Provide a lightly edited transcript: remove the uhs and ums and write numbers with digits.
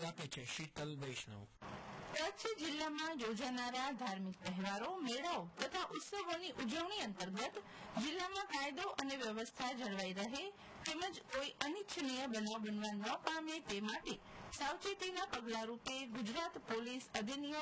આપે છે શીતલ વૈષ્ણવ. કચ્છ જિલ્લામાં યોજાનારા ધાર્મિક તહેવારો, મેળાઓ તથા ઉત્સવોની ઉજવણી અંતર્ગત જિલ્લામાં કાયદો અને વ્યવસ્થા જળવાઈ રહે તેમજ કોઈ અનિચ્છનીય બનાવ બનવા ન પામે તે માટે સાવચેતીના પગલારૂપે ગુજરાત પોલીસ અધિનિયમ